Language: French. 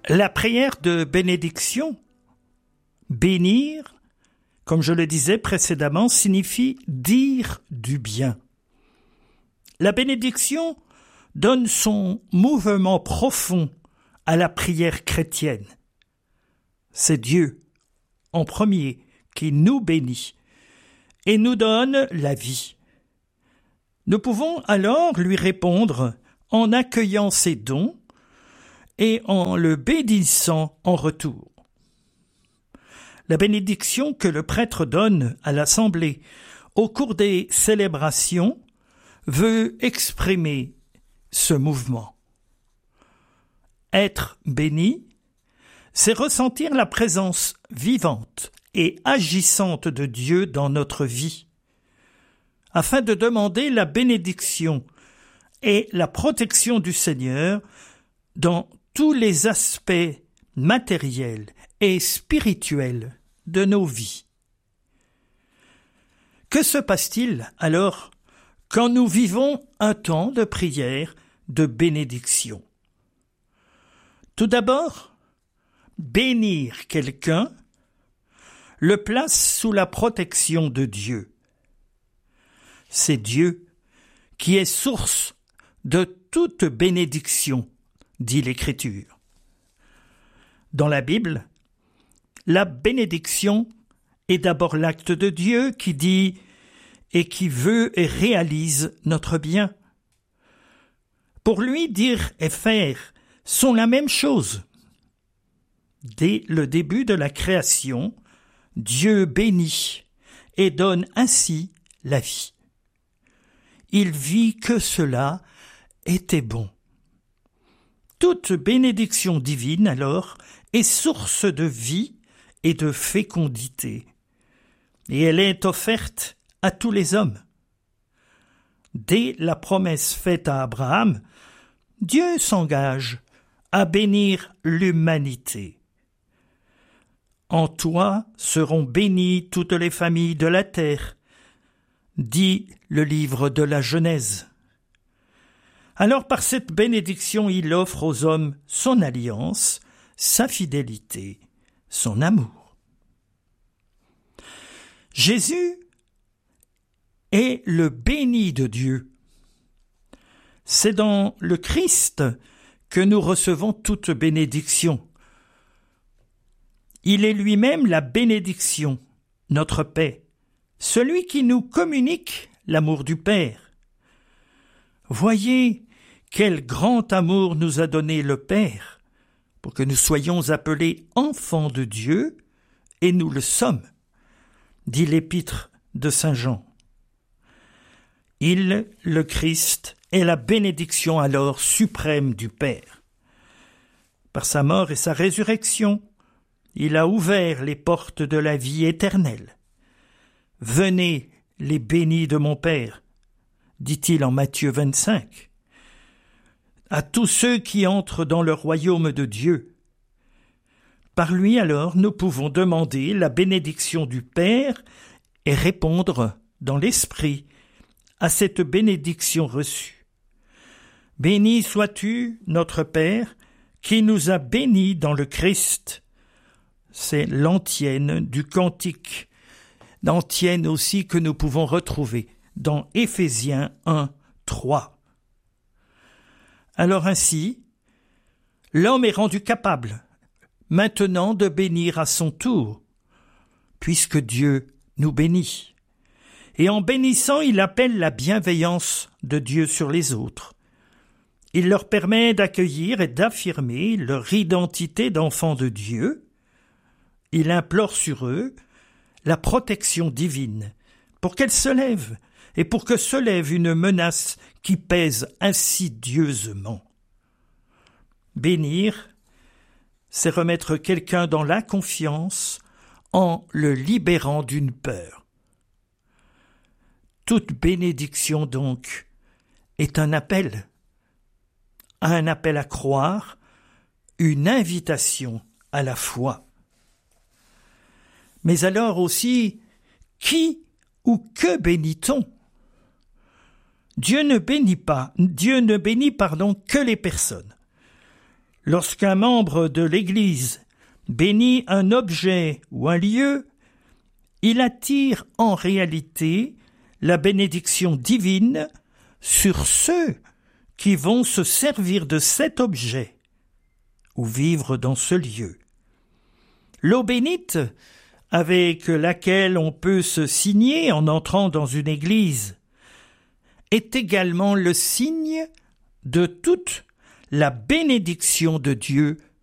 La prière de bénédiction, bénir, comme je le disais précédemment, signifie dire du bien. La bénédiction donne son mouvement profond à la prière chrétienne. C'est Dieu, en premier, qui nous bénit et nous donne la vie. Nous pouvons alors lui répondre en accueillant ses dons et en le bénissant en retour. La bénédiction que le prêtre donne à l'assemblée au cours des célébrations veut exprimer ce mouvement. Être béni, c'est ressentir la présence vivante et agissante de Dieu dans notre vie, afin de demander la bénédiction et la protection du Seigneur dans tous les aspects matériels et spirituels de nos vies. Que se passe-t-il alors quand nous vivons un temps de prière, de bénédiction? Tout d'abord, bénir quelqu'un le place sous la protection de Dieu. C'est Dieu qui est source de toute bénédiction, dit l'Écriture. Dans la Bible, la bénédiction est d'abord l'acte de Dieu qui dit et qui veut et réalise notre bien. Pour lui, dire et faire sont la même chose. Dès le début de la création, Dieu bénit et donne ainsi la vie. Il vit que cela était bon. Toute bénédiction divine, alors, est source de vie et de fécondité, et elle est offerte à tous les hommes. Dès la promesse faite à Abraham, Dieu s'engage à bénir l'humanité. En toi seront bénies toutes les familles de la terre, dit le livre de la Genèse. Alors par cette bénédiction, il offre aux hommes son alliance, sa fidélité, son amour. Jésus est le béni de Dieu. C'est dans le Christ que nous recevons toute bénédiction. Il est lui-même la bénédiction, notre paix, celui qui nous communique l'amour du Père. Voyez quel grand amour nous a donné le Père, pour que nous soyons appelés enfants de Dieu, et nous le sommes, dit l'épître de Saint Jean. Il, le Christ, est la bénédiction alors suprême du Père. Par sa mort et sa résurrection, il a ouvert les portes de la vie éternelle. « Venez, les bénis de mon Père », dit-il en Matthieu 25, à tous ceux qui entrent dans le royaume de Dieu. Par lui alors, nous pouvons demander la bénédiction du Père et répondre dans l'esprit à cette bénédiction reçue. Béni sois-tu, notre Père, qui nous a bénis dans le Christ. C'est l'antienne du cantique, l'antienne aussi que nous pouvons retrouver dans Éphésiens 1, 3. Alors ainsi, l'homme est rendu capable, maintenant de bénir à son tour, puisque Dieu nous bénit. Et en bénissant, il appelle la bienveillance de Dieu sur les autres. Il leur permet d'accueillir et d'affirmer leur identité d'enfants de Dieu. Il implore sur eux la protection divine, pour qu'elle se lève, et pour que se lève une menace qui pèse insidieusement. Bénir, c'est remettre quelqu'un dans la confiance en le libérant d'une peur. Toute bénédiction, donc, est un appel à croire, une invitation à la foi. Mais alors aussi, qui ou que bénit-on? Dieu ne bénit que les personnes. Lorsqu'un membre de l'Église bénit un objet ou un lieu, il attire en réalité la bénédiction divine sur ceux qui vont se servir de cet objet ou vivre dans ce lieu. L'eau bénite, avec laquelle on peut se signer en entrant dans une église, est également le signe de toute la bénédiction de Dieu